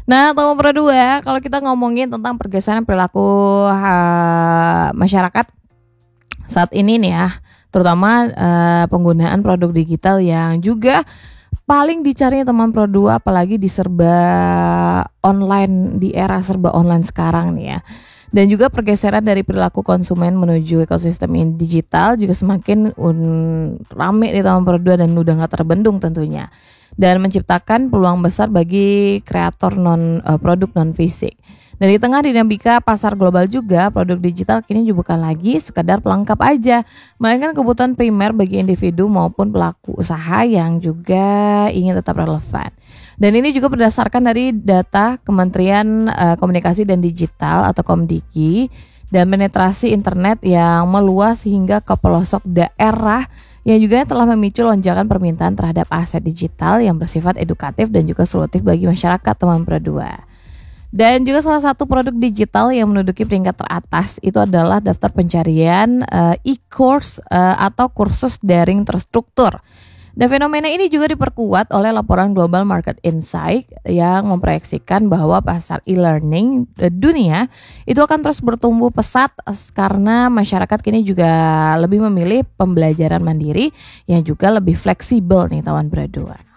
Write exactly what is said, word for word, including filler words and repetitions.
Nah, Teman Pro dua, kalau kita ngomongin tentang pergeseran perilaku uh, masyarakat saat ini nih ya, terutama uh, penggunaan produk digital yang juga paling dicari Teman Pro dua, apalagi di serba online, di era serba online sekarang nih ya. Dan juga pergeseran dari perilaku konsumen menuju ekosistem digital juga semakin un- rame di Teman Pro dua dan udah gak terbendung tentunya. Dan menciptakan peluang besar bagi kreator non uh, produk non fisik. Dan di tengah dinamika pasar global juga, produk digital kini juga bukan lagi sekedar pelengkap aja, melainkan kebutuhan primer bagi individu maupun pelaku usaha yang juga ingin tetap relevan. Dan ini juga berdasarkan dari data Kementerian uh, Komunikasi dan Digital atau Komdiki, dan penetrasi internet yang meluas hingga ke pelosok daerah yang juga telah memicu lonjakan permintaan terhadap aset digital yang bersifat edukatif dan juga solutif bagi masyarakat Teman Pro dua. Dan juga salah satu produk digital yang menduduki peringkat teratas itu adalah daftar pencarian uh, e-course uh, atau kursus daring terstruktur. Dan fenomena ini juga diperkuat oleh laporan Global Market Insight yang memproyeksikan bahwa pasar e-learning dunia itu akan terus bertumbuh pesat karena masyarakat kini juga lebih memilih pembelajaran mandiri yang juga lebih fleksibel nih Teman Pro dua.